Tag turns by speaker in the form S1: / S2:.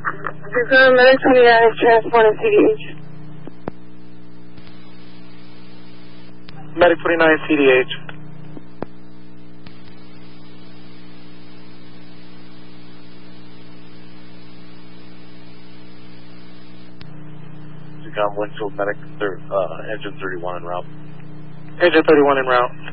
S1: Medic 29 is transporting CDH.
S2: Medic 29 CDH. Zicom Winfield Medic, engine 31 en route. Engine 31 en route.